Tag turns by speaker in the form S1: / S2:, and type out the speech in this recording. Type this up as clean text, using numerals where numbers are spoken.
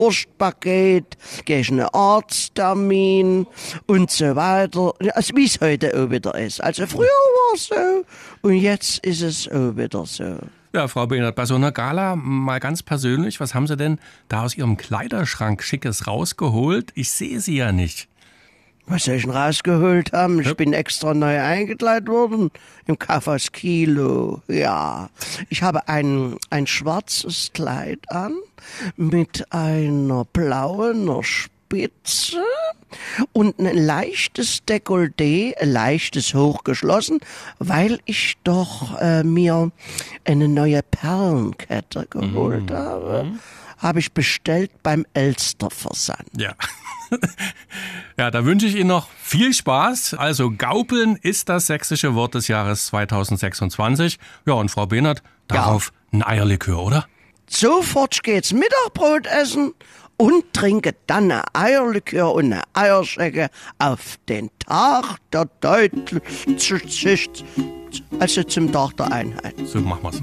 S1: Wurstpaket, gehe ich einen Arzttermin und so weiter. Also wie es heute auch wieder ist. Also früher war es so und jetzt ist es auch wieder so.
S2: Ja, Frau Behnert, bei so einer Gala mal ganz persönlich, was haben Sie denn da aus Ihrem Kleiderschrank Schickes rausgeholt? Ich sehe Sie ja nicht.
S1: Was soll ich denn rausgeholt haben? Ich bin extra neu eingekleidet worden im Kaufhaus Kilo. Ja, ich habe ein schwarzes Kleid an mit einer blauen Spitze und ein leichtes Dekolleté, leichtes hochgeschlossen, weil ich doch mir eine neue Perlenkette geholt habe. Habe ich bestellt beim Elsterversand.
S2: Ja. Ja, da wünsche ich Ihnen noch viel Spaß. Also Gaupeln ist das sächsische Wort des Jahres 2026. Ja, und Frau Behnert, darauf ein Eierlikör, oder?
S1: Sofort geht's Mittagbrot essen und trinke dann ein Eierlikör und eine Eierschecke auf den Tag der Deutschen, also zum Tag der Einheit.
S2: So machen wir's.